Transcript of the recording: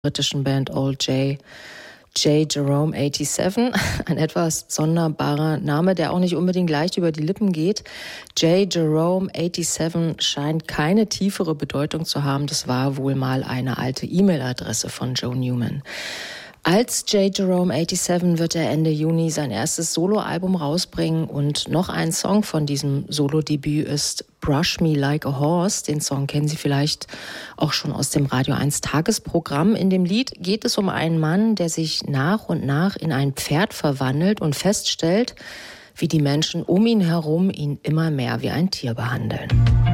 britischen Band Old J. Jerome 87, ein etwas sonderbarer Name, der auch nicht unbedingt leicht über die Lippen geht. J. Jerome 87 scheint keine tiefere Bedeutung zu haben. Das war wohl mal eine alte E-Mail-Adresse von Joe Newman. Als J. Jerome 87 wird er Ende Juni sein erstes Soloalbum rausbringen und noch ein Song von diesem Solo-Debüt ist Brush Me Like a Horse. Den Song kennen Sie vielleicht auch schon aus dem Radio 1 Tagesprogramm. In dem Lied geht es um einen Mann, der sich nach und nach in ein Pferd verwandelt und feststellt, wie die Menschen um ihn herum ihn immer mehr wie ein Tier behandeln.